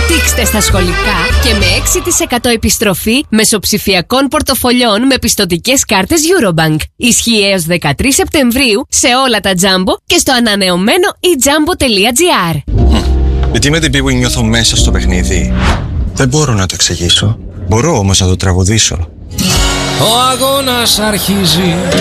Δείξτε στα σχολικά και με 6% επιστροφή μεσοψηφιακών πορτοφολιών με πιστωτικές κάρτες Eurobank. Ισχύει έως 13 Σεπτεμβρίου σε όλα τα Jumbo και στο ανανεωμένο eJumbo.gr. Γιατί με την πίγου νιώθω μέσα στο παιχνίδι. Δεν μπορώ να το εξηγήσω. Μπορώ όμως να το τραγουδήσω. Ο αγώνας αρχίζει.